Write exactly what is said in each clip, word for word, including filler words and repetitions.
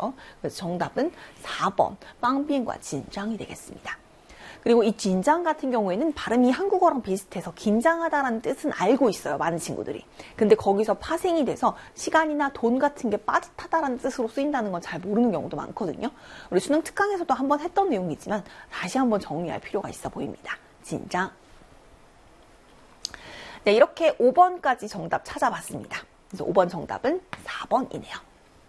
거죠. 그래서 정답은 사 번 빵비엔과 진장이 되겠습니다. 그리고 이 진장 같은 경우에는 발음이 한국어랑 비슷해서 긴장하다라는 뜻은 알고 있어요. 많은 친구들이. 근데 거기서 파생이 돼서 시간이나 돈 같은 게 빠듯하다라는 뜻으로 쓰인다는 건 잘 모르는 경우도 많거든요. 우리 수능 특강에서도 한번 했던 내용이지만 다시 한번 정리할 필요가 있어 보입니다. 진장. 네, 이렇게 오 번까지 정답 찾아봤습니다. 그래서 오 번 정답은 사 번이네요.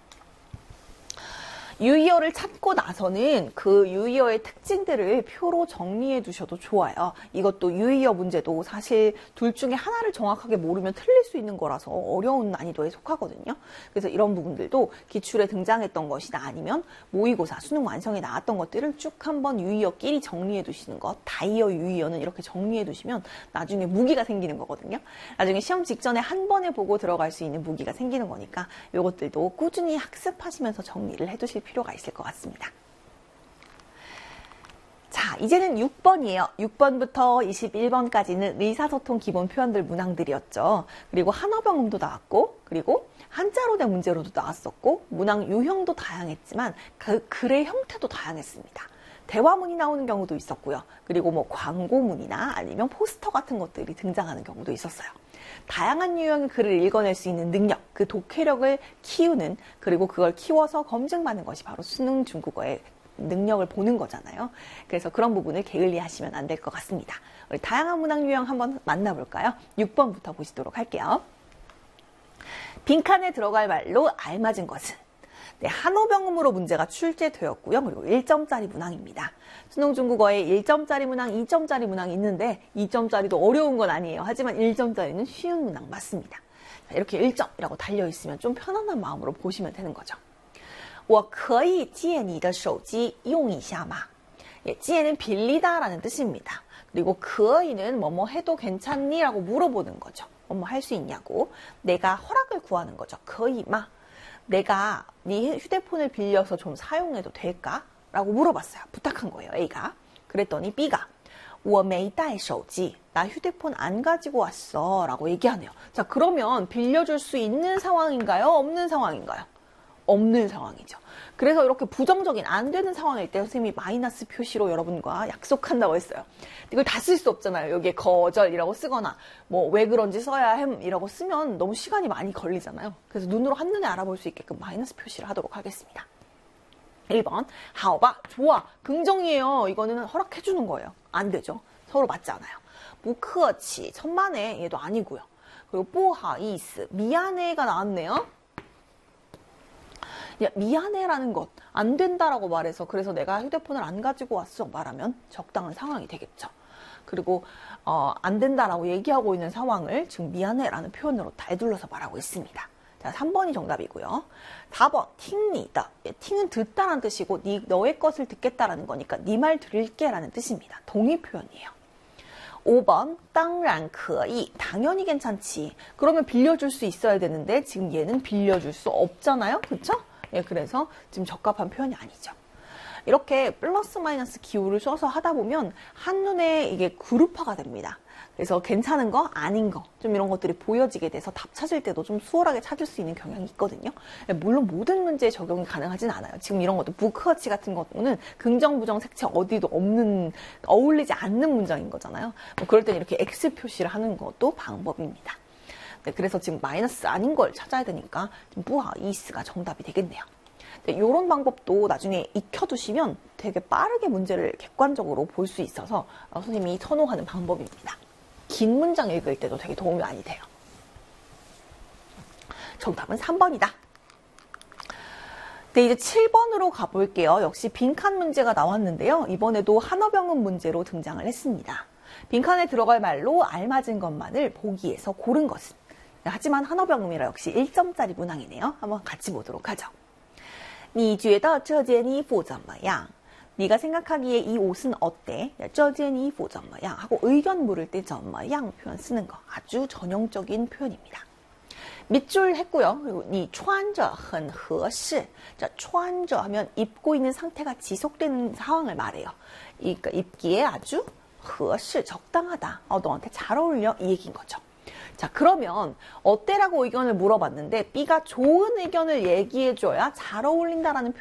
유의어를 찾고 나서는 그 유의어의 특징들을 표로 정리해 두셔도 좋아요. 이것도 유의어 문제도 사실 둘 중에 하나를 정확하게 모르면 틀릴 수 있는 거라서 어려운 난이도에 속하거든요. 그래서 이런 부분들도 기출에 등장했던 것이나 아니면 모의고사, 수능 완성에 나왔던 것들을 쭉 한번 유의어끼리 정리해 두시는 것. 다이어 유의어는 이렇게 정리해 두시면 나중에 무기가 생기는 거거든요. 나중에 시험 직전에 한 번에 보고 들어갈 수 있는 무기가 생기는 거니까 이것들도 꾸준히 학습하시면서 정리를 해 두실 필요가 있을 것 같습니다. 자, 이제는 육 번이에요. 육 번부터 이십일 번까지는 의사소통 기본 표현들 문항들이었죠. 그리고 한어병음도 나왔고, 그리고 한자로 된 문제로도 나왔었고, 문항 유형도 다양했지만 그 글의 형태도 다양했습니다. 대화문이 나오는 경우도 있었고요. 그리고 뭐 광고문이나 아니면 포스터 같은 것들이 등장하는 경우도 있었어요. 다양한 유형의 글을 읽어낼 수 있는 능력, 그 독해력을 키우는, 그리고 그걸 키워서 검증받는 것이 바로 수능 중국어의 능력을 보는 거잖아요. 그래서 그런 부분을 게을리 하시면 안 될 것 같습니다. 우리 다양한 문항 유형 한번 만나볼까요? 육 번부터 보시도록 할게요. 빈칸에 들어갈 말로 알맞은 것은? 네, 한어병음으로 문제가 출제되었고요. 그리고 일 점짜리 문항입니다. 수능 중국어에 일 점짜리 문항, 이 점짜리 문항이 있는데 이 점짜리도 어려운 건 아니에요. 하지만 일 점짜리는 쉬운 문항 맞습니다. 자, 이렇게 일 점이라고 달려있으면 좀 편안한 마음으로 보시면 되는 거죠. 我可以借你的手机用一下吗? 예, 借는 빌리다라는 뜻입니다. 그리고 可以는 뭐뭐 해도 괜찮니? 라고 물어보는 거죠. 뭐뭐 할 수 있냐고. 내가 허락을 구하는 거죠. 可以吗? 내가 네 휴대폰을 빌려서 좀 사용해도 될까? 라고 물어봤어요. 부탁한 거예요, A가. 그랬더니 B가 我没带手机. 나 휴대폰 안 가지고 왔어. 라고 얘기하네요. 자, 그러면 빌려줄 수 있는 상황인가요? 없는 상황인가요? 없는 상황이죠. 그래서 이렇게 부정적인 안 되는 상황일 때 선생님이 마이너스 표시로 여러분과 약속한다고 했어요. 이걸 다 쓸 수 없잖아요. 여기에 거절이라고 쓰거나 뭐 왜 그런지 써야 햄이라고 쓰면 너무 시간이 많이 걸리잖아요. 그래서 눈으로 한눈에 알아볼 수 있게끔 마이너스 표시를 하도록 하겠습니다. 일 번, 하오바, 좋아, 긍정이에요. 이거는 허락해주는 거예요. 안 되죠. 서로 맞지 않아요. 무크어치, 천만에, 얘도 아니고요. 그리고 뽀하이스, 미안해가 나왔네요. 야, 미안해라는 것, 안 된다라고 말해서 그래서 내가 휴대폰을 안 가지고 왔어 말하면 적당한 상황이 되겠죠. 그리고 어, 안 된다라고 얘기하고 있는 상황을 지금 미안해라는 표현으로 달둘러서 말하고 있습니다. 자, 삼 번이 정답이고요. 사 번, 팅니다. 예, 팅은 듣다라는 뜻이고 네, 너의 것을 듣겠다라는 거니까 네 말 들을게라는 뜻입니다. 동의 표현이에요. 오 번, 当然可以. 당연히 괜찮지. 그러면 빌려줄 수 있어야 되는데 지금 얘는 빌려줄 수 없잖아요. 그렇죠? 예, 그래서 지금 적합한 표현이 아니죠. 이렇게 플러스 마이너스 기호를 써서 하다 보면 한눈에 이게 그룹화가 됩니다. 그래서 괜찮은 거, 아닌 거, 좀 이런 것들이 보여지게 돼서 답 찾을 때도 좀 수월하게 찾을 수 있는 경향이 있거든요. 물론 모든 문제에 적용이 가능하진 않아요. 지금 이런 것도 부크어치 같은 경우는 긍정, 부정, 색채 어디도 없는, 어울리지 않는 문장인 거잖아요. 뭐 그럴 땐 이렇게 X 표시를 하는 것도 방법입니다. 네, 그래서 지금 마이너스 아닌 걸 찾아야 되니까 부하이스가 정답이 되겠네요. 네, 이런 방법도 나중에 익혀두시면 되게 빠르게 문제를 객관적으로 볼 수 있어서 선생님이 선호하는 방법입니다. 긴 문장 읽을 때도 되게 도움이 많이 돼요. 정답은 삼 번이다. 네, 이제 칠 번으로 가볼게요. 역시 빈칸 문제가 나왔는데요. 이번에도 한어병음 문제로 등장을 했습니다. 빈칸에 들어갈 말로 알맞은 것만을 보기에서 고른 것은? 하지만 한어병음이라 역시 일 점짜리 문항이네요. 한번 같이 보도록 하죠. 你觉得这件衣服怎么样? 네가 생각하기에 이 옷은 어때? 这件衣服怎么样? 하고 의견 물을 때 怎么样 표현 쓰는 거 아주 전형적인 표현입니다. 밑줄 했고요. 그리고 你穿着很合适. 자, 穿着 하면 입고 있는 상태가 지속되는 상황을 말해요. 그러니까 입기에 아주 合适, 적당하다. 어, 너한테 잘 어울려? 이 얘기인 거죠. 자, 그러면 어때라고 의견을 물어봤는데 B가 좋은 의견을 얘기해줘야 잘 어울린다라는